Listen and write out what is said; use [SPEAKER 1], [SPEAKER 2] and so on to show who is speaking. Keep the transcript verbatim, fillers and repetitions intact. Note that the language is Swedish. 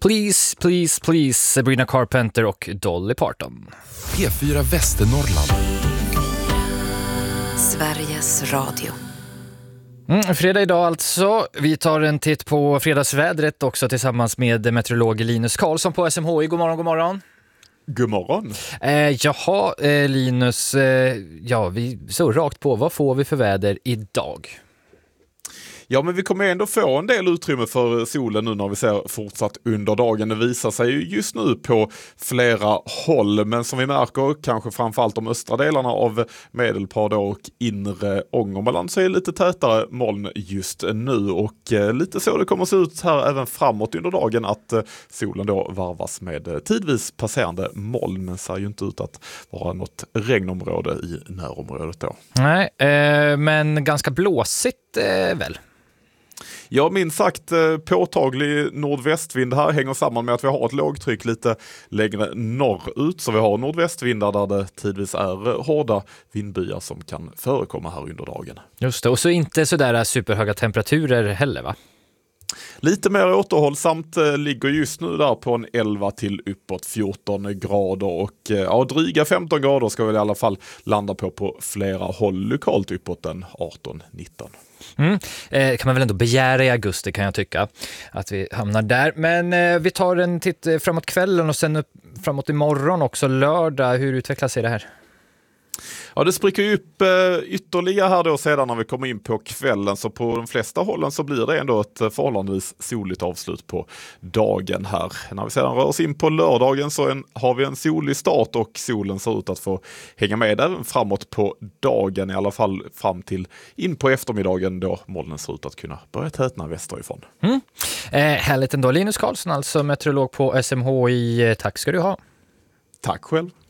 [SPEAKER 1] Please, please, please, Sabrina Carpenter och Dolly Parton.
[SPEAKER 2] P fyra Västernorrland.
[SPEAKER 3] Sveriges Radio.
[SPEAKER 1] Mm, fredag idag alltså. Vi tar en titt på fredagsvädret också tillsammans med meteorolog Linus Karlsson på S M H I. God morgon, god morgon.
[SPEAKER 4] God morgon.
[SPEAKER 1] Eh, jaha, eh, Linus, eh, ja, vi så rakt på. Vad får vi för väder idag?
[SPEAKER 4] Ja, men vi kommer ändå få en del utrymme för solen nu när vi ser fortsatt under dagen. Det visar sig ju just nu på flera håll, men som vi märker kanske framförallt de östra delarna av Medelpad och inre Ångermanland så är det lite tätare moln just nu och eh, lite så det kommer att se ut här även framåt under dagen att eh, solen då varvas med eh, tidvis passerande moln, men ser ju inte ut att vara något regnområde i närområdet då.
[SPEAKER 1] Nej, eh, men ganska blåsigt eh, väl?
[SPEAKER 4] Ja, minst sagt påtaglig nordvästvind här hänger samman med att vi har ett lågtryck lite längre norrut. Så vi har nordvästvindar där det tidvis är hårda vindbyar som kan förekomma här under dagen.
[SPEAKER 1] Just det, och så inte så där superhöga temperaturer heller, va?
[SPEAKER 4] Lite mer återhållsamt ligger just nu där på en elva till uppåt fjorton grader och ja, dryga femton grader ska vi i alla fall landa på på flera håll lokalt uppåt en arton nitton.
[SPEAKER 1] Mm. Eh, kan man väl ändå begära i augusti kan jag tycka att vi hamnar där. Men eh, vi tar en titt framåt kvällen och sen upp, framåt imorgon också lördag. Hur utvecklar sig det här?
[SPEAKER 4] Ja, det spricker ju upp eh, ytterligare här då sedan när vi kommer in på kvällen, så på de flesta hållen så blir det ändå ett förhållandevis soligt avslut på dagen här. När vi sedan rör oss in på lördagen så en, har vi en solig start och solen ser ut att få hänga med även framåt på dagen, i alla fall fram till in på eftermiddagen då molnen ser ut att kunna börja tätna västerifrån.
[SPEAKER 1] Mm. Eh, härligt ändå. Linus Karlsson, alltså meteorolog på S M H I. Tack ska du ha.
[SPEAKER 4] Tack själv.